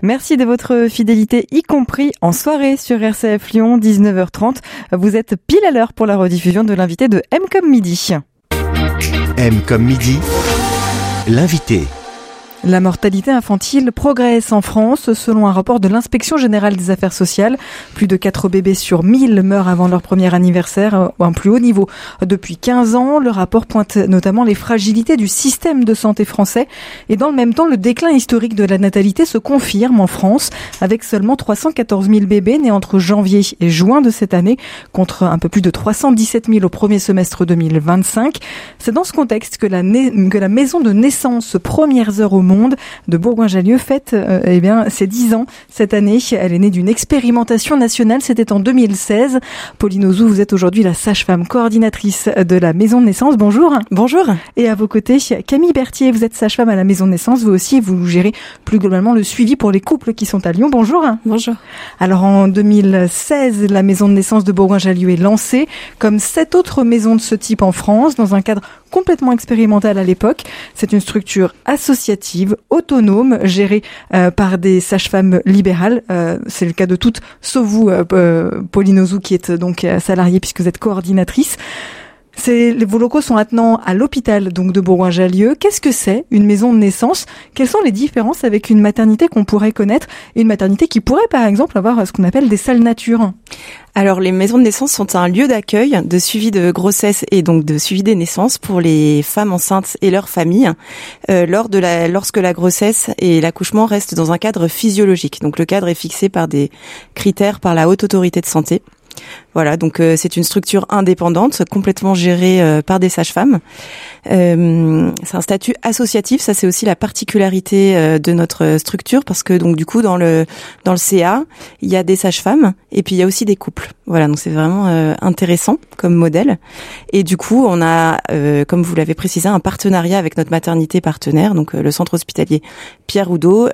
Merci de votre fidélité, y compris en soirée sur RCF Lyon, 19h30. Vous êtes pile à l'heure pour la rediffusion de l'invité de M comme midi. M comme midi, l'invité. La mortalité infantile progresse en France. Selon un rapport de l'Inspection générale des affaires sociales, plus de 4 bébés sur 1000 meurent avant leur premier anniversaire, à un plus haut niveau depuis 15 ans. Le rapport pointe notamment les fragilités du système de santé français. Et dans le même temps, le déclin historique de la natalité se confirme en France, avec seulement 314 000 bébés nés entre janvier et juin de cette année, contre un peu plus de 317 000 au premier semestre 2025. C'est dans ce contexte que la maison de naissance Premières Heures au Monde de Bourgoin-Jallieu fête ses 10 ans cette année. Elle est née d'une expérimentation nationale, c'était en 2016. Pauline Ozou, vous êtes aujourd'hui la sage-femme coordinatrice de la maison de naissance. Bonjour. Bonjour. Et à vos côtés, Camille Berthier, vous êtes sage-femme à la maison de naissance. Vous aussi, vous gérez plus globalement le suivi pour les couples qui sont à Lyon. Bonjour. Bonjour. Alors en 2016, la maison de naissance de Bourgoin-Jallieu est lancée, comme 7 autres maisons de ce type en France, dans un cadre complètement expérimental à l'époque. C'est une structure associative, autonome, gérée par des sages-femmes libérales. C'est le cas de toutes, sauf vous, Pauline Ozou, qui est donc salariée puisque vous êtes coordinatrice. Vos locaux sont maintenant à l'hôpital donc de Bourgoin-Jallieu. Qu'est-ce que c'est une maison de naissance ? Quelles sont les différences avec une maternité qu'on pourrait connaître ? Une maternité qui pourrait par exemple avoir ce qu'on appelle des salles nature. Alors les maisons de naissance sont un lieu d'accueil, de suivi de grossesse et donc de suivi des naissances pour les femmes enceintes et leurs familles lorsque la grossesse et l'accouchement restent dans un cadre physiologique. Donc le cadre est fixé par des critères par la Haute Autorité de Santé. Voilà, donc c'est une structure indépendante, complètement gérée par des sages-femmes. C'est un statut associatif, ça c'est aussi la particularité de notre structure, parce que donc du coup dans le CA, il y a des sages-femmes et puis il y a aussi des couples. Voilà, donc c'est vraiment intéressant comme modèle. Et du coup, on a, comme vous l'avez précisé, un partenariat avec notre maternité partenaire, donc le centre hospitalier Pierre Oudot,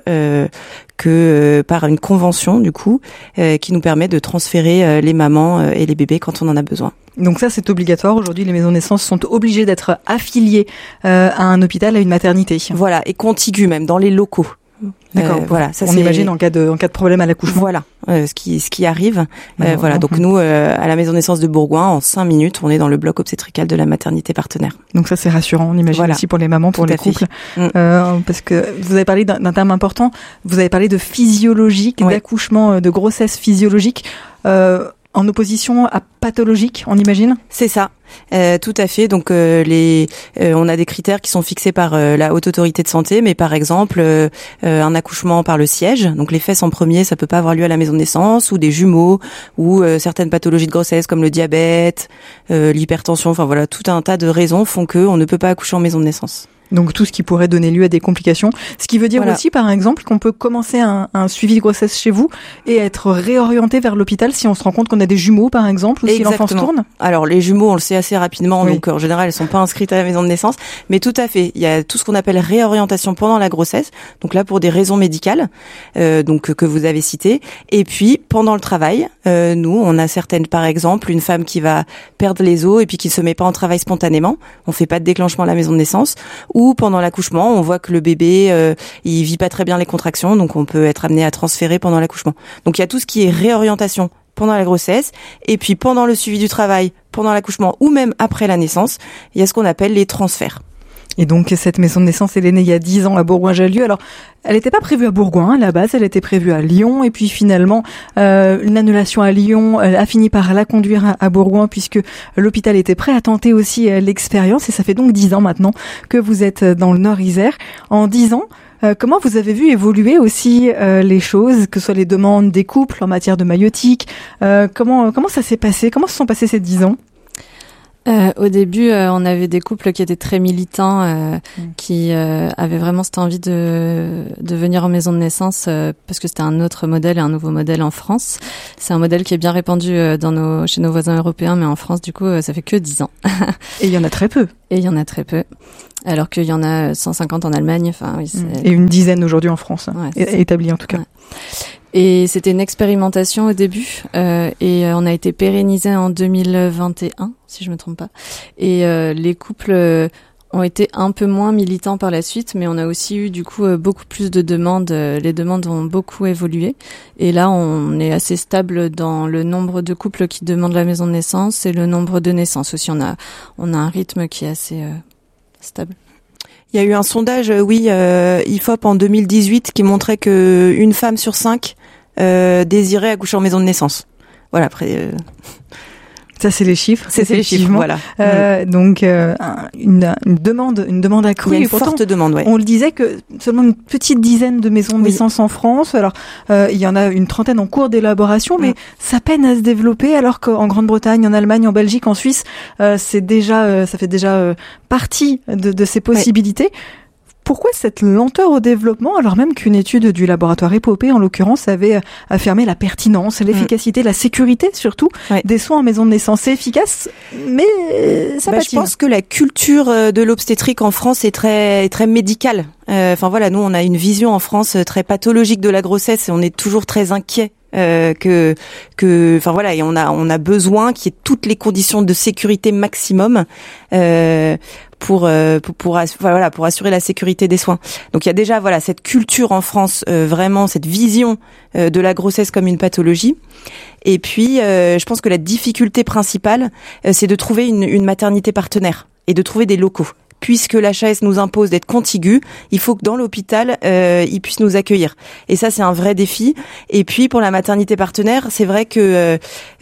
que par une convention du coup, qui nous permet de transférer les mamans et les bébés quand on en a besoin. Donc ça, c'est obligatoire. Aujourd'hui, les maisons de naissance sont obligées d'être affiliées à un hôpital, à une maternité. Voilà, et contiguës même, dans les locaux. D'accord. Voilà, ça on imagine en cas de problème à l'accouchement. Voilà, ce qui arrive. Voilà, donc nous à la maison de naissance de Bourgoin, en 5 minutes, on est dans le bloc obstétrical de la maternité partenaire. Donc ça c'est rassurant, on imagine aussi pour les mamans, pour les couples, parce que vous avez parlé d'un terme important. Vous avez parlé de physiologique, d'accouchement, de grossesse physiologique. En opposition à pathologique, on imagine ? C'est ça, tout à fait. Donc on a des critères qui sont fixés par la Haute Autorité de Santé, mais par exemple un accouchement par le siège, donc les fesses en premier, ça peut pas avoir lieu à la maison de naissance, ou des jumeaux, ou certaines pathologies de grossesse comme le diabète, l'hypertension. Enfin voilà, tout un tas de raisons font que on ne peut pas accoucher en maison de naissance. Donc tout ce qui pourrait donner lieu à des complications. Ce qui veut dire aussi, par exemple, qu'on peut commencer un suivi de grossesse chez vous et être réorienté vers l'hôpital si on se rend compte qu'on a des jumeaux, par exemple, ou si l'enfant se tourne. Alors les jumeaux, on le sait assez rapidement, donc en général, elles sont pas inscrites à la maison de naissance. Mais tout à fait, il y a tout ce qu'on appelle réorientation pendant la grossesse. Donc là, pour des raisons médicales, donc que vous avez citées. Et puis pendant le travail, nous, on a certaines, par exemple, une femme qui va perdre les os et puis qui se met pas en travail spontanément. On fait pas de déclenchement à la maison de naissance. Ou pendant l'accouchement, on voit que le bébé, il vit pas très bien les contractions, donc on peut être amené à transférer pendant l'accouchement. Donc il y a tout ce qui est réorientation pendant la grossesse, et puis pendant le suivi du travail, pendant l'accouchement, ou même après la naissance, il y a ce qu'on appelle les transferts. Et donc cette maison de naissance, elle est née il y a 10 ans à Bourgoin-Jallieu. Alors, elle n'était pas prévue à Bourgoin, à la base, elle était prévue à Lyon. Et puis finalement, une annulation à Lyon a fini par la conduire à Bourgoin, puisque l'hôpital était prêt à tenter aussi l'expérience. Et ça fait donc 10 ans maintenant que vous êtes dans le Nord-Isère. En 10 ans, comment vous avez vu évoluer aussi les choses, que ce soit les demandes des couples en matière de maïeutique, comment ça s'est passé? Comment se sont passés ces 10 ans? Au début, on avait des couples qui étaient très militants, qui avaient vraiment cette envie de venir en maison de naissance, parce que c'était un autre modèle et un nouveau modèle en France. C'est un modèle qui est bien répandu chez nos voisins européens, mais en France, du coup, ça fait que 10 ans. Et il y en a très peu. Alors qu'il y en a 150 en Allemagne. Enfin, oui, et une dizaine aujourd'hui en France, établie en tout cas. Ouais. Et c'était une expérimentation au début, et on a été pérennisé en 2021, si je me trompe pas. Et les couples ont été un peu moins militants par la suite, mais on a aussi eu du coup beaucoup plus de demandes. Les demandes ont beaucoup évolué, et là on est assez stable dans le nombre de couples qui demandent la maison de naissance et le nombre de naissances aussi. On a un rythme qui est assez stable. Il y a eu un sondage, IFOP en 2018 qui montrait que une femme sur 5 désirait accoucher en maison de naissance. Voilà, après. Ça, c'est les chiffres. C'est les chiffres, voilà. Donc, une demande accrue. Il y a une forte demande, ouais. On le disait que seulement une petite dizaine de maisons de naissance en France. Alors, il y en a une trentaine en cours d'élaboration, mais ça peine à se développer, alors qu'en Grande-Bretagne, en Allemagne, en Belgique, en Suisse, ça fait déjà partie de ces possibilités. Pourquoi cette lenteur au développement, alors même qu'une étude du laboratoire Épopée, en l'occurrence, avait affirmé la pertinence, l'efficacité, la sécurité surtout des soins en maison de naissance? C'est efficace, mais ça patine. Je pense que la culture de l'obstétrique en France est très très médicale. Enfin voilà, nous on a une vision en France très pathologique de la grossesse et on est toujours très inquiet. Enfin voilà, et on a besoin qu'il y ait toutes les conditions de sécurité maximum pour assurer la sécurité des soins. Donc il y a déjà cette culture en France, vraiment cette vision de la grossesse comme une pathologie. Et puis je pense que la difficulté principale, c'est de trouver une maternité partenaire et de trouver des locaux. Puisque l'HAS nous impose d'être contigus, il faut que dans l'hôpital, ils puissent nous accueillir. Et ça, c'est un vrai défi. Et puis, pour la maternité partenaire, c'est vrai que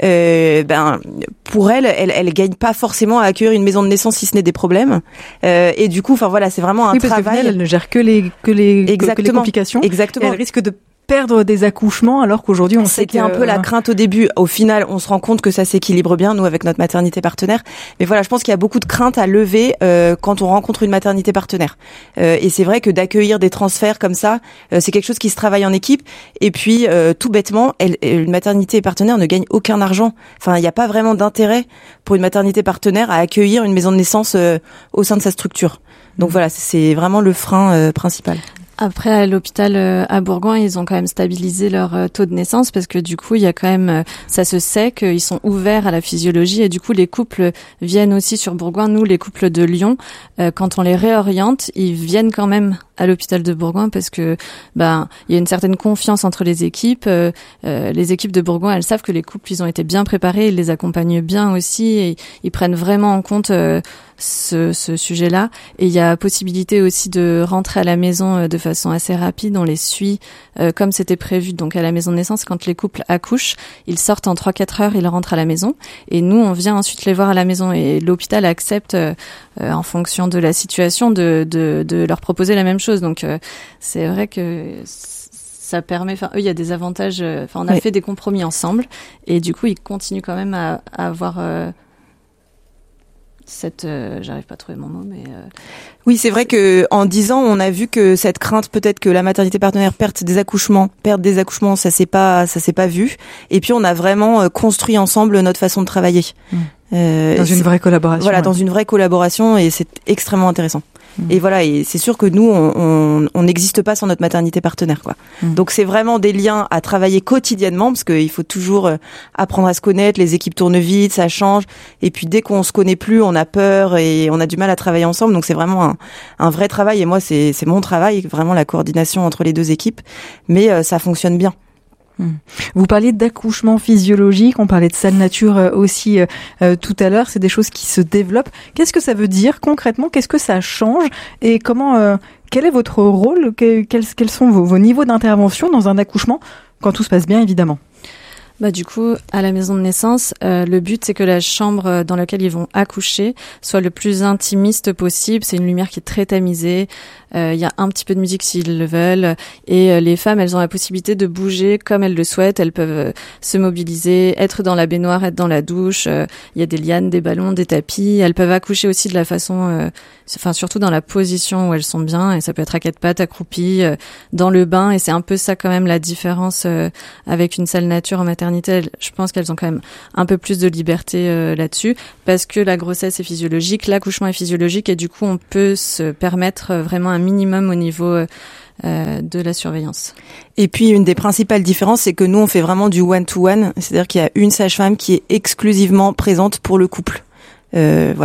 pour elle gagne pas forcément à accueillir une maison de naissance si ce n'est des problèmes. Et du coup, c'est vraiment un travail. Parce elle ne gère que les complications. Exactement. Et elle risque de perdre des accouchements, alors qu'aujourd'hui on sait que... C'était un peu la crainte au début. Au final, on se rend compte que ça s'équilibre bien, nous, avec notre maternité partenaire. Mais voilà, je pense qu'il y a beaucoup de craintes à lever quand on rencontre une maternité partenaire. Et c'est vrai que d'accueillir des transferts comme ça, c'est quelque chose qui se travaille en équipe. Et puis, tout bêtement, une maternité partenaire ne gagne aucun argent. Enfin, il n'y a pas vraiment d'intérêt pour une maternité partenaire à accueillir une maison de naissance au sein de sa structure. Donc voilà, c'est vraiment le frein principal. Après, à l'hôpital à Bourgoin, ils ont quand même stabilisé leur taux de naissance parce que du coup, il y a quand même, ça se sait qu'ils sont ouverts à la physiologie et du coup, les couples viennent aussi sur Bourgoin. Nous, les couples de Lyon, quand on les réoriente, ils viennent quand même à l'hôpital de Bourgoin parce que il y a une certaine confiance entre les équipes. Les équipes de Bourgoin, elles savent que les couples, ils ont été bien préparés, ils les accompagnent bien aussi et ils prennent vraiment en compte ce sujet-là. Et il y a possibilité aussi de rentrer à la maison de façon assez rapide. On les suit comme c'était prévu. Donc à la maison de naissance, quand les couples accouchent, ils sortent en 3-4 heures, ils rentrent à la maison. Et nous, on vient ensuite les voir à la maison. Et l'hôpital accepte, en fonction de la situation, de leur proposer la même chose. Donc c'est vrai que ça permet, eux, il y a des avantages, on a fait des compromis ensemble. Et du coup, ils continuent quand même à avoir... j'arrive pas à trouver mon mot, mais oui, c'est vrai que en 10 ans, on a vu que cette crainte peut-être que la maternité partenaire perde des accouchements, ça s'est pas vu. Et puis on a vraiment construit ensemble notre façon de travailler. Dans une vraie collaboration. Voilà, dans une vraie collaboration, et c'est extrêmement intéressant. Et voilà, et c'est sûr que nous, on n'existe pas sans notre maternité partenaire, quoi. Donc c'est vraiment des liens à travailler quotidiennement, parce qu'il faut toujours apprendre à se connaître, les équipes tournent vite, ça change, et puis dès qu'on se connaît plus, on a peur et on a du mal à travailler ensemble, donc c'est vraiment un vrai travail, et moi c'est mon travail, vraiment la coordination entre les deux équipes, mais ça fonctionne bien. Vous parliez d'accouchement physiologique, on parlait de salle nature aussi tout à l'heure, c'est des choses qui se développent. Qu'est-ce que ça veut dire concrètement? Qu'est-ce que ça change? Et comment, quel est votre rôle? Quels sont vos niveaux d'intervention dans un accouchement quand tout se passe bien, évidemment? Du coup, à la maison de naissance, le but, c'est que la chambre dans laquelle ils vont accoucher soit le plus intimiste possible. C'est une lumière qui est très tamisée. Il y a un petit peu de musique s'ils le veulent. Et les femmes, elles ont la possibilité de bouger comme elles le souhaitent. Elles peuvent se mobiliser, être dans la baignoire, être dans la douche. Il y a des lianes, des ballons, des tapis. Elles peuvent accoucher aussi de la façon... surtout dans la position où elles sont bien. Et ça peut être à quatre pattes, accroupies, dans le bain. Et c'est un peu ça quand même la différence avec une salle nature en maternité. Je pense qu'elles ont quand même un peu plus de liberté là-dessus, parce que la grossesse est physiologique, l'accouchement est physiologique, et du coup on peut se permettre vraiment un minimum au niveau de la surveillance. Et puis une des principales différences, c'est que nous on fait vraiment du one-to-one, c'est-à-dire qu'il y a une sage-femme qui est exclusivement présente pour le couple. Voilà.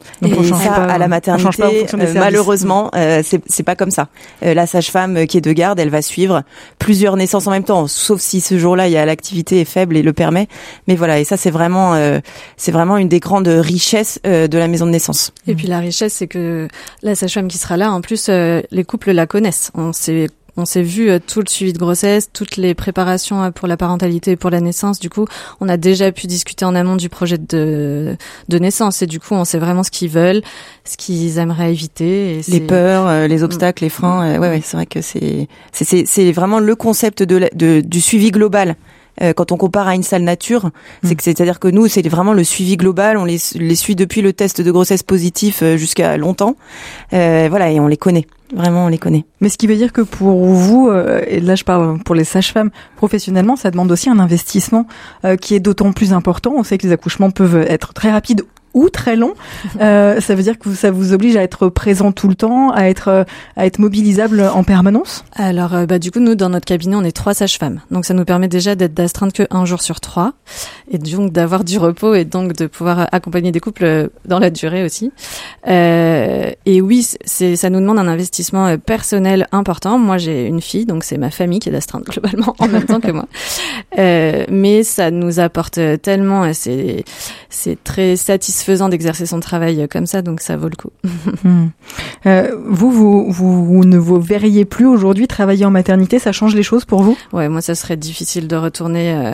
Donc et ça, à la maternité, malheureusement, c'est pas comme ça. La sage-femme qui est de garde, elle va suivre plusieurs naissances en même temps, sauf si ce jour-là, l'activité est faible et le permet. Mais voilà, et ça, c'est vraiment une des grandes richesses de la maison de naissance. Et puis la richesse, c'est que la sage-femme qui sera là, en plus, les couples la connaissent. On s'est vu tout le suivi de grossesse, toutes les préparations pour la parentalité et pour la naissance. Du coup, on a déjà pu discuter en amont du projet de naissance. Et du coup, on sait vraiment ce qu'ils veulent, ce qu'ils aimeraient éviter. Et les peurs, les obstacles, les freins. Ouais, c'est vrai que c'est vraiment le concept du suivi global. Quand on compare à une salle nature, c'est-à-dire que nous, c'est vraiment le suivi global. On les suit depuis le test de grossesse positif jusqu'à longtemps. Voilà, et on les connaît. Vraiment, on les connaît. Mais ce qui veut dire que pour vous, et là je parle pour les sages-femmes, professionnellement, ça demande aussi un investissement qui est d'autant plus important. On sait que les accouchements peuvent être très rapides ou très longs. Ça veut dire que ça vous oblige à être présent tout le temps, à être mobilisable en permanence? Alors, du coup, nous, dans notre cabinet, on est 3 sages-femmes. Donc, ça nous permet déjà d'être d'astreinte que 1 jour sur 3. Et donc, d'avoir du repos et donc de pouvoir accompagner des couples dans la durée aussi. Et oui, ça nous demande un investissement personnel important. Moi, j'ai une fille, donc c'est ma famille qui est d'astreinte globalement en même temps que moi. Mais ça nous apporte tellement, c'est très satisfaisant d'exercer son travail comme ça, donc ça vaut le coup. Vous ne vous verriez plus aujourd'hui travailler en maternité, ça change les choses pour vous? Ouais, moi ça serait difficile de retourner.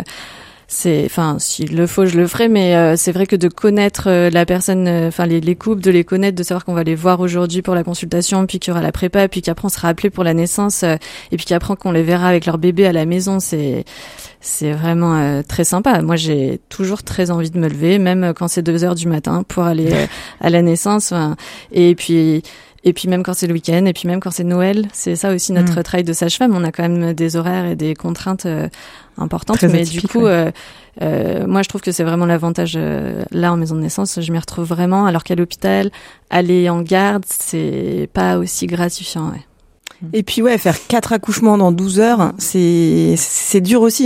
S'il le faut, je le ferai, mais c'est vrai que de connaître la personne, les couples, de les connaître, de savoir qu'on va les voir aujourd'hui pour la consultation, puis qu'il y aura la prépa, puis qu'après on sera appelé pour la naissance, et puis qu'après qu'on les verra avec leur bébé à la maison, c'est vraiment très sympa. Moi, j'ai toujours très envie de me lever, même quand c'est 2h du matin, pour aller à la naissance. Et puis même quand c'est le week-end, et puis même quand c'est Noël, c'est ça aussi notre travail de sage-femme. On a quand même des horaires et des contraintes importantes, très mais atypique, du coup, moi je trouve que c'est vraiment l'avantage là en maison de naissance. Je m'y retrouve vraiment, alors qu'à l'hôpital, aller en garde, c'est pas aussi gratifiant. Ouais. Et puis faire 4 accouchements dans 12 heures, c'est dur aussi.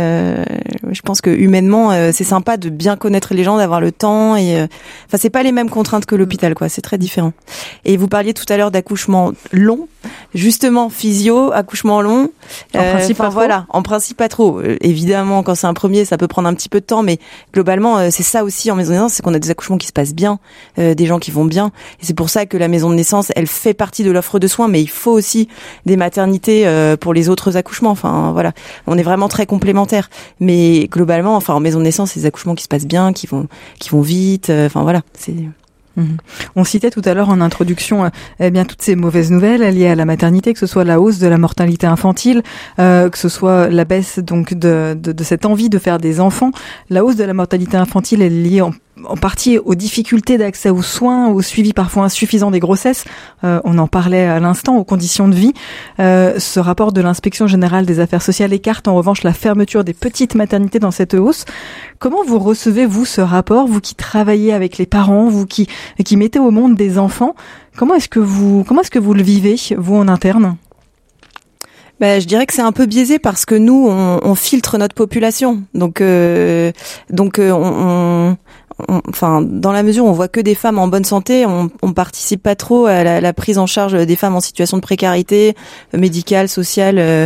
Je pense que humainement, c'est sympa de bien connaître les gens, d'avoir le temps. Et c'est pas les mêmes contraintes que l'hôpital, quoi. C'est très différent. Et vous parliez tout à l'heure d'accouchement long. Justement, physio, accouchement long. En principe, pas trop. Voilà, en principe pas trop. Évidemment, quand c'est un premier, ça peut prendre un petit peu de temps, mais globalement, c'est ça aussi en maison de naissance, c'est qu'on a des accouchements qui se passent bien, des gens qui vont bien. Et c'est pour ça que la maison de naissance, elle fait partie de l'offre de soins, mais il faut aussi des maternités pour les autres accouchements. Enfin, voilà, on est vraiment très complémentaires. Mais globalement, en maison de naissance, c'est des accouchements qui se passent bien, qui vont vite. Voilà, c'est. On citait tout à l'heure en introduction toutes ces mauvaises nouvelles liées à la maternité, que ce soit la hausse de la mortalité infantile, que ce soit la baisse donc de cette envie de faire des enfants. La hausse de la mortalité infantile est liée en partie aux difficultés d'accès aux soins, au suivi parfois insuffisant des grossesses. On en parlait à l'instant, aux conditions de vie. Ce rapport de l'Inspection générale des affaires sociales écarte en revanche la fermeture des petites maternités dans cette hausse. Comment vous recevez, vous, ce rapport, vous qui travaillez avec les parents, vous qui mettez au monde des enfants? Comment est-ce que vous le vivez, vous, en interne? Je dirais que c'est un peu biaisé parce que nous, on filtre notre population. Donc, dans la mesure où on voit que des femmes en bonne santé, on participe pas trop à la prise en charge des femmes en situation de précarité médicale, sociale.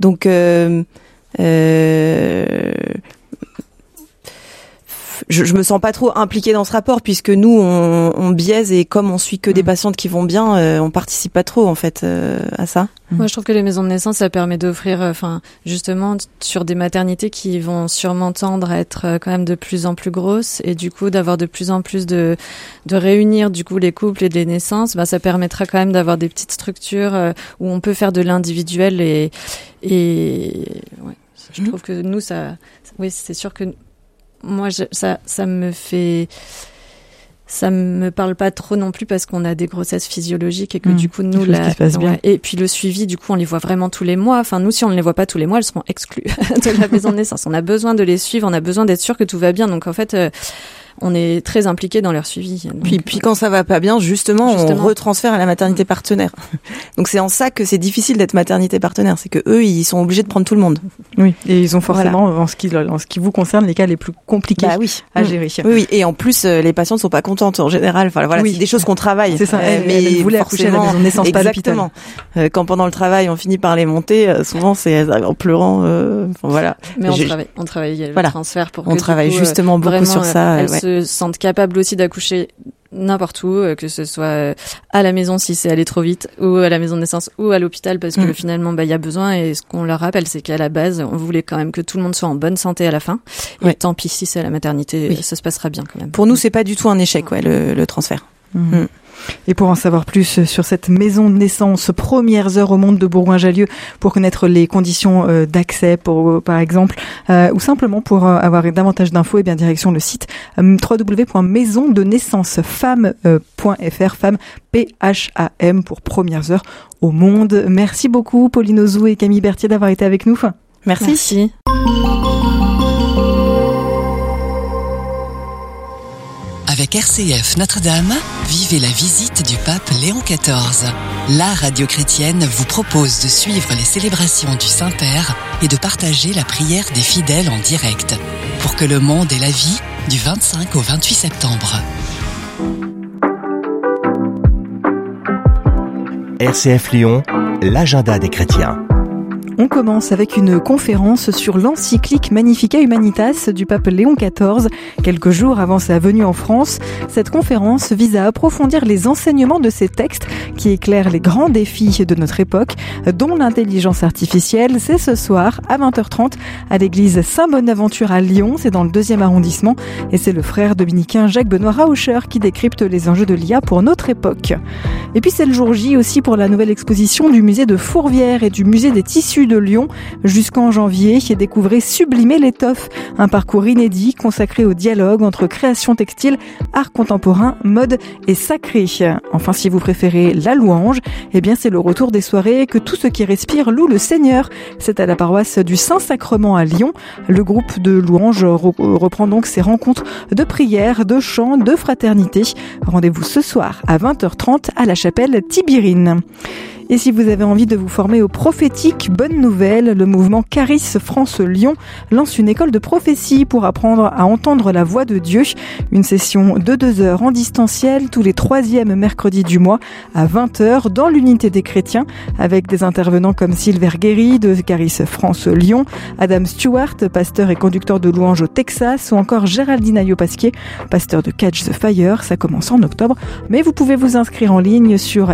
Je me sens pas trop impliquée dans ce rapport puisque nous on biaise et comme on suit que des patientes qui vont bien, on participe pas trop en fait à ça. Moi je trouve que les maisons de naissance ça permet d'offrir justement sur des maternités qui vont sûrement tendre à être quand même de plus en plus grosses et du coup d'avoir de plus en plus de réunir du coup les couples et des naissances, ça permettra quand même d'avoir des petites structures où on peut faire de l'individuel et ouais, je trouve que nous ça oui, c'est sûr que moi, ça me parle pas trop non plus parce qu'on a des grossesses physiologiques et que du coup nous et puis le suivi du coup on les voit vraiment tous les mois. Enfin nous si on ne les voit pas tous les mois elles seront exclues de la maison de naissance. On a besoin de les suivre, on a besoin d'être sûr que tout va bien. Donc en fait on est très impliqué dans leur suivi. Donc, puis quand ça va pas bien, justement, on retransfère à la maternité partenaire. Donc c'est en ça que c'est difficile d'être maternité partenaire, c'est que eux, ils sont obligés de prendre tout le monde. Oui, et ils ont forcément, en ce qui vous concerne, les cas les plus compliqués à gérer. Oui, et en plus, les patientes sont pas contentes en général. Enfin voilà, c'est des choses qu'on travaille. C'est ça. Mais elles voulaient accoucher à la maison de naissance, pas à l'hôpital. Exactement. Quand pendant le travail, on finit par les monter, souvent c'est en pleurant. Voilà. Mais on travaille le transfert pour que on travaille justement beaucoup vraiment, sur ça. Elles se sentent capables aussi d'accoucher n'importe où, que ce soit à la maison si c'est allé trop vite, ou à la maison de naissance, ou à l'hôpital, parce que finalement il y a besoin. Et ce qu'on leur rappelle, c'est qu'à la base, on voulait quand même que tout le monde soit en bonne santé à la fin. Et tant pis si c'est à la maternité, ça se passera bien quand même. Pour nous, c'est pas du tout un échec, le transfert. Et pour en savoir plus sur cette maison de naissance, premières heures au monde de Bourgoin-Jallieu, pour connaître les conditions d'accès, par exemple, ou simplement pour avoir davantage d'infos, direction le site www.maisondenaissancefemme.fr, femme PHAM pour premières heures au monde. Merci beaucoup Pauline Ozou et Camille Berthier d'avoir été avec nous. Merci. Avec RCF Notre-Dame, vivez la visite du pape Léon XIV. La radio chrétienne vous propose de suivre les célébrations du Saint-Père et de partager la prière des fidèles en direct pour que le monde ait la vie du 25 au 28 septembre. RCF Lyon, l'agenda des chrétiens. On commence avec une conférence sur l'encyclique Magnificat Humanitas du pape Léon XIV, quelques jours avant sa venue en France. Cette conférence vise à approfondir les enseignements de ces textes qui éclairent les grands défis de notre époque, dont l'intelligence artificielle. C'est ce soir à 20h30 à l'église Saint-Bonaventure à Lyon, c'est dans le 2e arrondissement, et c'est le frère dominicain Jacques-Benoît Rauscher qui décrypte les enjeux de l'IA pour notre époque. Et puis c'est le jour J aussi pour la nouvelle exposition du musée de Fourvière et du musée des tissus de Lyon jusqu'en janvier. Découvrez Sublimer l'étoffe, un parcours inédit consacré au dialogue entre création textile, art contemporain, mode et sacré. Enfin, si vous préférez la louange, c'est le retour des soirées Que tout ce qui respire loue le Seigneur. C'est à la paroisse du Saint-Sacrement à Lyon. Le groupe de louanges reprend donc ses rencontres de prière, de chant, de fraternité. Rendez-vous ce soir à 20h30 à la chapelle Tibirine. Et si vous avez envie de vous former au prophétique, bonne nouvelle, le mouvement Caris France-Lyon lance une école de prophétie pour apprendre à entendre la voix de Dieu. Une session de 2 heures en distanciel tous les 3e mercredis du mois à 20h dans l'unité des chrétiens avec des intervenants comme Sylvain Guéry de Caris France-Lyon, Adam Stewart, pasteur et conducteur de louanges au Texas, ou encore Géraldine Ayopasquier, pasteur de Catch the Fire. Ça commence en octobre, mais vous pouvez vous inscrire en ligne sur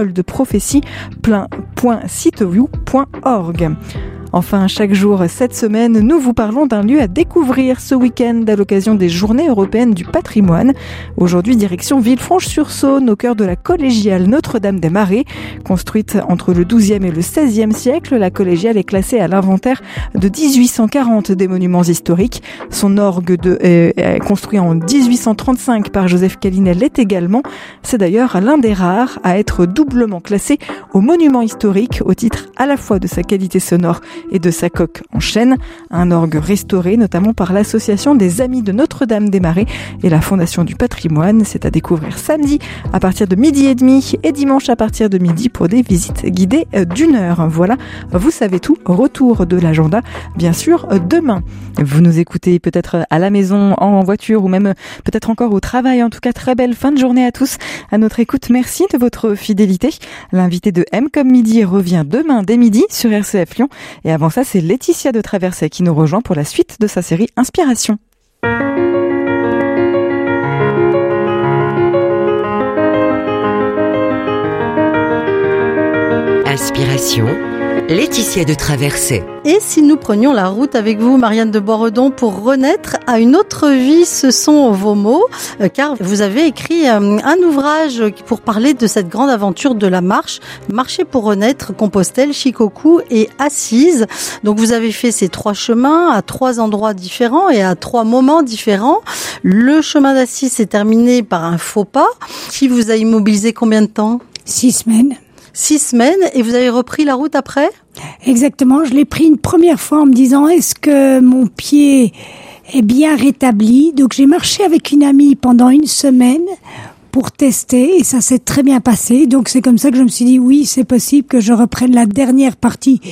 écoledeprophétie.siteview.org. Enfin, chaque jour cette semaine, nous vous parlons d'un lieu à découvrir ce week-end à l'occasion des Journées européennes du patrimoine. Aujourd'hui, direction Villefranche-sur-Saône, au cœur de la collégiale Notre-Dame-des-Marais. Construite entre le XIIe et le XVIe siècle, la collégiale est classée à l'inventaire de 1840 des monuments historiques. Son orgue construit en 1835 par Joseph Calinel l'est également. C'est d'ailleurs l'un des rares à être doublement classé au monument historique au titre à la fois de sa qualité sonore et de sa coque en chêne. Un orgue restauré notamment par l'association des Amis de Notre-Dame-des-Marais et la Fondation du patrimoine. C'est à découvrir samedi à partir de 12h30 et dimanche à partir de midi pour des visites guidées d'1 heure. Voilà, vous savez tout. Retour de l'agenda, bien sûr, demain. Vous nous écoutez peut-être à la maison, en voiture ou même peut-être encore au travail. En tout cas, très belle fin de journée à tous. À notre écoute, merci de votre fidélité. L'invité de M comme midi revient demain dès midi sur RCF Lyon. Et avant ça, c'est Laetitia de Traversay qui nous rejoint pour la suite de sa série Inspiration. Inspiration, Laetitia de Traversay. Et si nous prenions la route avec vous, Marianne de Boredon, pour renaître à une autre vie, ce sont vos mots, car vous avez écrit un ouvrage pour parler de cette grande aventure de la marche, Marcher pour renaître, Compostelle, Shikoku et Assise. Donc vous avez fait ces 3 chemins à 3 endroits différents et à 3 moments différents. Le chemin d'Assise s'est terminé par un faux pas qui vous a immobilisé combien de temps ? 6 semaines. 6 semaines, et vous avez repris la route après ? Exactement, je l'ai pris une première fois en me disant est-ce que mon pied est bien rétablie. Donc j'ai marché avec une amie pendant 1 semaine pour tester et ça s'est très bien passé. Donc c'est comme ça que je me suis dit oui, c'est possible que je reprenne la dernière partie